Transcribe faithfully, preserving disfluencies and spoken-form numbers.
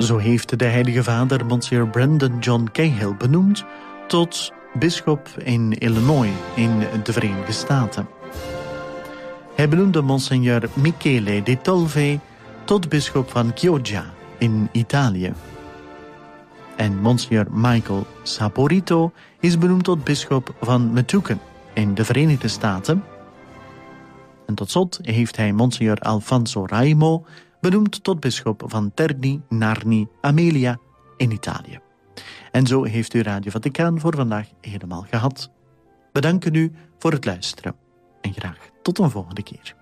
Zo heeft de Heilige Vader Monsieur Brandon John Cahill benoemd tot bisschop in Illinois in de Verenigde Staten. Hij benoemde Monseigneur Michele De Tolve tot bisschop van Chioggia in Italië. En Monseigneur Michael Saporito is benoemd tot bisschop van Metuken in de Verenigde Staten. En tot slot heeft hij Monseigneur Alfonso Raimo benoemd tot bisschop van Terni, Narni, Amelia in Italië. En zo heeft u Radio Vaticaan voor vandaag helemaal gehad. Bedanken u voor het luisteren en graag tot een volgende keer.